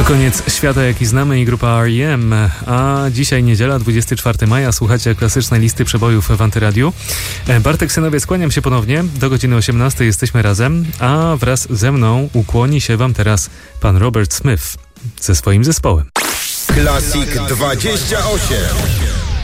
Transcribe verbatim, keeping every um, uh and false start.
To koniec świata, jaki znamy, i grupa R E M. A dzisiaj niedziela, dwudziestego czwartego maja. Słuchacie klasycznej listy przebojów w Antyradiu. Bartek Synowiec, kłaniam się ponownie. Do godziny osiemnastej jesteśmy razem, a wraz ze mną ukłoni się wam teraz pan Robert Smith ze swoim zespołem. Classic dwadzieścia osiem.